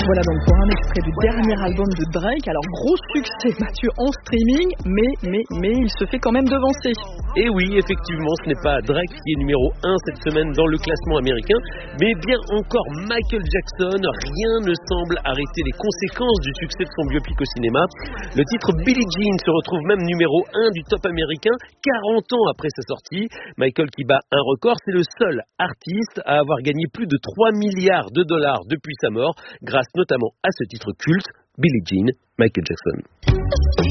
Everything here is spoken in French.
Voilà donc pour un extrait du dernier album de Drake. Alors gros succès Mathieu en streaming, mais il se fait quand même devancer. Et oui, effectivement, ce n'est pas Drake qui est numéro 1 cette semaine dans le classement américain, mais bien encore Michael Jackson. Rien ne semble arrêter les conséquences du succès de son biopic au cinéma. Le titre Billie Jean se retrouve même numéro 1 du top américain 40 ans après sa sortie. Michael qui bat un record, c'est le seul artiste à avoir gagné plus de 3 milliards de dollars depuis sa mort, grâce notamment à ce titre culte, Billie Jean, Michael Jackson.